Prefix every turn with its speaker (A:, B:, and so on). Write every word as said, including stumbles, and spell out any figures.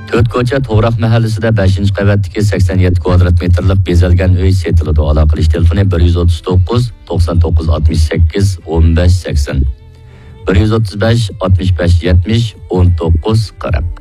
A: to'rt ko'cha To'g'raq mahallesida beshinchi qavatdagi sakson yetti kvadrat metrlik bezalgan uy setiladi. Aloqa qilish telefoni bir yuz o'ttiz to'qqiz to'qson to'qqiz oltmish sakkiz o'n besh sakson bir yuz o'ttiz besh oltmish besh yetmish o'n to'qqiz qirq.